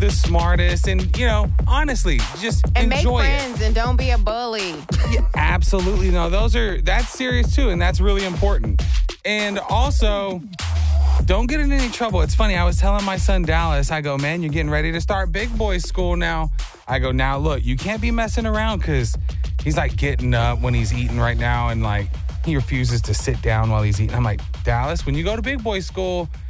the smartest. And, honestly, just And enjoy make friends and don't be a bully. Absolutely. No, that's serious too. And that's really important. And also, don't get in any trouble. It's funny. I was telling my son Dallas, I go, man, you're getting ready to start big boy school now. I go, now look, you can't be messing around because he's like getting up when he's eating right now. And like, he refuses to sit down while he's eating. I'm like, Dallas, when you go to big boy school,